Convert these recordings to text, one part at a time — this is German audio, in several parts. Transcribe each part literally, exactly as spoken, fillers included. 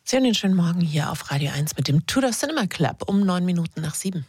Sie hören den schönen Morgen hier auf Radio eins mit dem Tudor Cinema Club um neun Minuten nach sieben.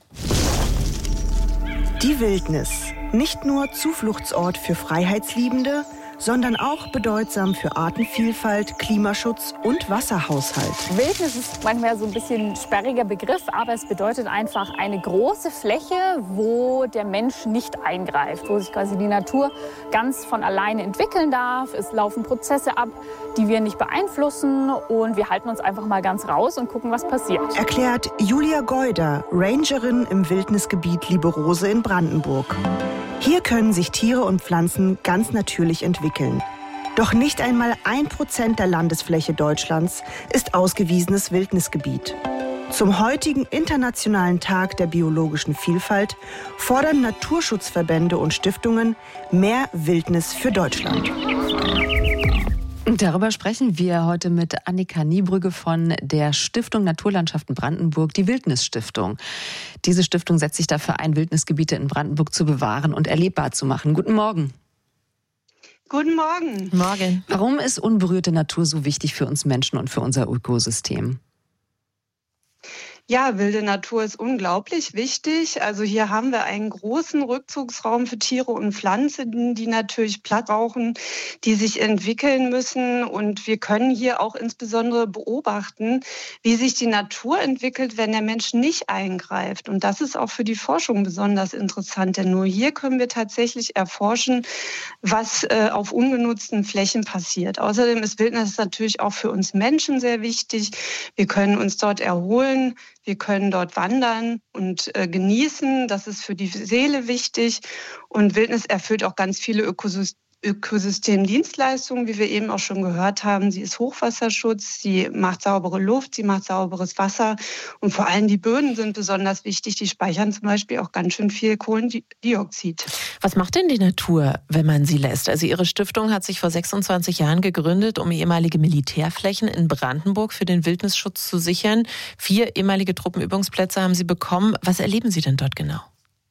Die Wildnis. Nicht nur Zufluchtsort für Freiheitsliebende, sondern auch bedeutsam für Artenvielfalt, Klimaschutz und Wasserhaushalt. Wildnis ist manchmal so ein bisschen ein sperriger Begriff, aber es bedeutet einfach eine große Fläche, wo der Mensch nicht eingreift, wo sich quasi die Natur ganz von alleine entwickeln darf. Es laufen Prozesse ab, die wir nicht beeinflussen, und wir halten uns einfach mal ganz raus und gucken, was passiert. Erklärt Julia Geuder, Rangerin im Wildnisgebiet Lieberose in Brandenburg. Hier können sich Tiere und Pflanzen ganz natürlich entwickeln. Doch nicht einmal ein Prozent der Landesfläche Deutschlands ist ausgewiesenes Wildnisgebiet. Zum heutigen Internationalen Tag der biologischen Vielfalt fordern Naturschutzverbände und Stiftungen mehr Wildnis für Deutschland. Und darüber sprechen wir heute mit Annika Niebrügge von der Stiftung Naturlandschaften Brandenburg, die Wildnisstiftung. Diese Stiftung setzt sich dafür ein, Wildnisgebiete in Brandenburg zu bewahren und erlebbar zu machen. Guten Morgen. Guten Morgen. Morgen. Warum ist unberührte Natur so wichtig für uns Menschen und für unser Ökosystem? Ja, wilde Natur ist unglaublich wichtig. Also hier haben wir einen großen Rückzugsraum für Tiere und Pflanzen, die natürlich Platz brauchen, die sich entwickeln müssen. Und wir können hier auch insbesondere beobachten, wie sich die Natur entwickelt, wenn der Mensch nicht eingreift. Und das ist auch für die Forschung besonders interessant, denn nur hier können wir tatsächlich erforschen, was äh, auf ungenutzten Flächen passiert. Außerdem ist Wildnis natürlich auch für uns Menschen sehr wichtig. Wir können uns dort erholen. Wir können dort wandern und äh, genießen. Das ist für die Seele wichtig. Und Wildnis erfüllt auch ganz viele Ökosysteme. Ökosystemdienstleistungen, wie wir eben auch schon gehört haben. Sie ist Hochwasserschutz, sie macht saubere Luft, sie macht sauberes Wasser, und vor allem die Böden sind besonders wichtig. Die speichern zum Beispiel auch ganz schön viel Kohlendioxid. Was macht denn die Natur, wenn man sie lässt? Also Ihre Stiftung hat sich vor sechsundzwanzig Jahren gegründet, um ehemalige Militärflächen in Brandenburg für den Wildnisschutz zu sichern. Vier ehemalige Truppenübungsplätze haben Sie bekommen. Was erleben Sie denn dort genau?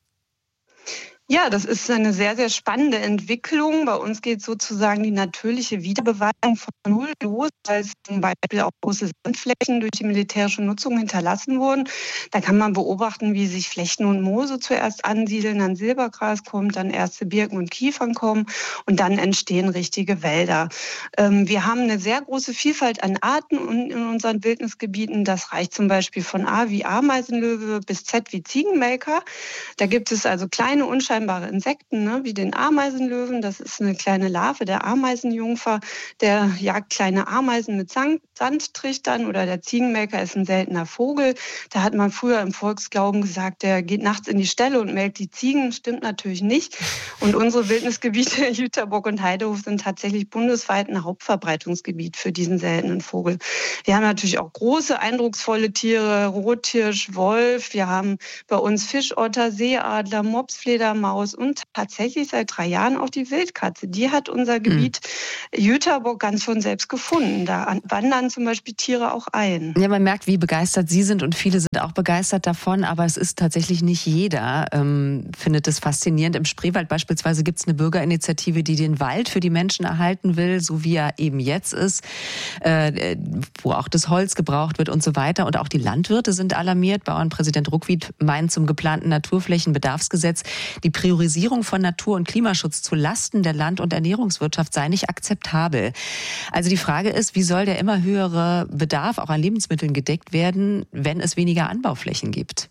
Ja, das ist eine sehr, sehr spannende Entwicklung. Bei uns geht sozusagen die natürliche Wiederbewahrung von Null los, weil zum Beispiel auch große Sandflächen durch die militärische Nutzung hinterlassen wurden. Da kann man beobachten, wie sich Flechten und Moose zuerst ansiedeln, dann Silbergras kommt, dann erste Birken und Kiefern kommen und dann entstehen richtige Wälder. Wir haben eine sehr große Vielfalt an Arten in unseren Wildnisgebieten. Das reicht zum Beispiel von A wie Ameisenlöwe bis Z wie Ziegenmelker. Da gibt es also kleine, unscheinbare Insekten, ne, wie den Ameisenlöwen. Das ist eine kleine Larve der Ameisenjungfer. Der jagt kleine Ameisen mit Sand, Sandtrichtern, oder der Ziegenmelker ist ein seltener Vogel. Da hat man früher im Volksglauben gesagt, der geht nachts in die Ställe und melkt die Ziegen. Stimmt natürlich nicht. Und unsere Wildnisgebiete Jüterbock und Heidehof sind tatsächlich bundesweit ein Hauptverbreitungsgebiet für diesen seltenen Vogel. Wir haben natürlich auch große, eindrucksvolle Tiere, Rothirsch, Wolf. Wir haben bei uns Fischotter, Seeadler, Mopsfledermaus und tatsächlich seit drei Jahren auch die Wildkatze. Die hat unser Gebiet Jüterbock ganz von selbst gefunden. Da wandern zum Beispiel Tiere auch ein. Ja, man merkt, wie begeistert Sie sind, und viele sind auch begeistert davon, aber es ist tatsächlich nicht jeder, ähm, findet es faszinierend. Im Spreewald beispielsweise gibt es eine Bürgerinitiative, die den Wald für die Menschen erhalten will, so wie er eben jetzt ist, äh, wo auch das Holz gebraucht wird und so weiter. Und auch die Landwirte sind alarmiert. Bauernpräsident Ruckwied meint zum geplanten Naturflächenbedarfsgesetz, die Priorisierung von Natur- und Klimaschutz zu Lasten der Land- und Ernährungswirtschaft sei nicht akzeptabel. Also die Frage ist, wie soll der immer höhere Bedarf auch an Lebensmitteln gedeckt werden, wenn es weniger Anbauflächen gibt?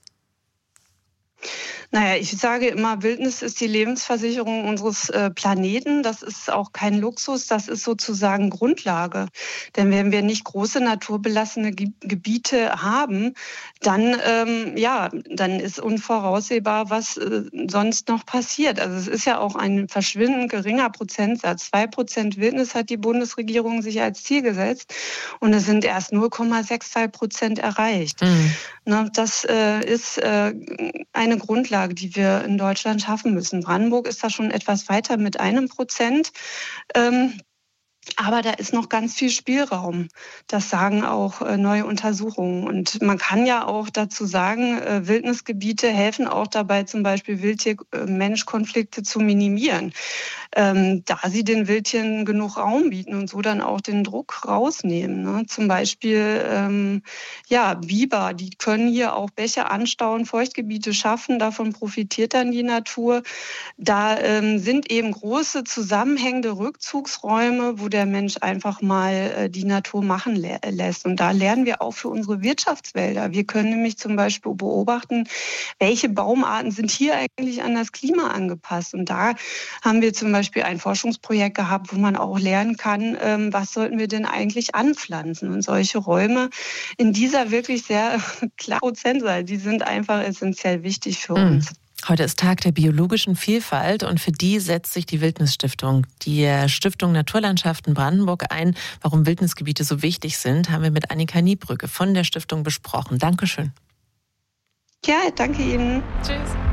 Naja, ich sage immer, Wildnis ist die Lebensversicherung unseres äh, Planeten. Das ist auch kein Luxus, das ist sozusagen Grundlage. Denn wenn wir nicht große naturbelassene Ge- Gebiete haben, dann, ähm, ja, dann ist unvoraussehbar, was äh, sonst noch passiert. Also es ist ja auch ein verschwindend geringer Prozentsatz. Zwei Prozent Wildnis hat die Bundesregierung sich als Ziel gesetzt, und es sind erst null Komma zweiundsechzig Prozent erreicht. Mhm. Ne, das äh, ist äh, eine Grundlage, die wir in Deutschland schaffen müssen. Brandenburg ist da schon etwas weiter mit einem Prozent. Ähm, Aber da ist noch ganz viel Spielraum. Das sagen auch äh, neue Untersuchungen. Und man kann ja auch dazu sagen, äh, Wildnisgebiete helfen auch dabei, zum Beispiel Wildtier-Mensch-Konflikte zu minimieren, ähm, da sie den Wildtieren genug Raum bieten und so dann auch den Druck rausnehmen. Ne? Zum Beispiel ähm, ja, Biber, die können hier auch Bäche anstauen, Feuchtgebiete schaffen, davon profitiert dann die Natur. Da ähm, sind eben große zusammenhängende Rückzugsräume, wo der Mensch einfach mal äh, die Natur machen lä- lässt. Und da lernen wir auch für unsere Wirtschaftswälder. Wir können nämlich zum Beispiel beobachten, welche Baumarten sind hier eigentlich an das Klima angepasst. Und da haben wir zum Beispiel ein Forschungsprojekt gehabt, wo man auch lernen kann, ähm, was sollten wir denn eigentlich anpflanzen. Und solche Räume in dieser wirklich sehr klaren Prozentzahl, die sind einfach essentiell wichtig für Mhm. uns. Heute ist Tag der biologischen Vielfalt und für die setzt sich die Wildnisstiftung, die Stiftung Naturlandschaften Brandenburg ein. Warum Wildnisgebiete so wichtig sind, haben wir mit Annika Niebrücke von der Stiftung besprochen. Dankeschön. Ja, danke Ihnen. Tschüss.